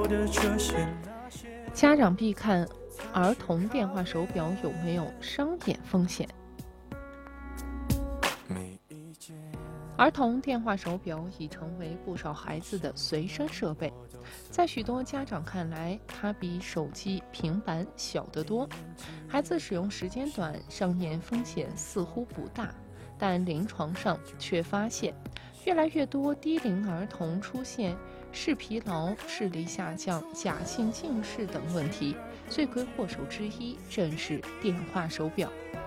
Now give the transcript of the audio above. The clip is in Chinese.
家长必看儿童电话手表有没有伤眼风险。儿童电话手表已成为不少孩子的随身设备，在许多家长看来，它比手机、平板小得多。孩子使用时间短，伤眼风险似乎不大，但临床上却发现，越来越多低龄儿童出现视疲劳、视力下降、假性近视等问题，罪魁祸首之一正是电话手表。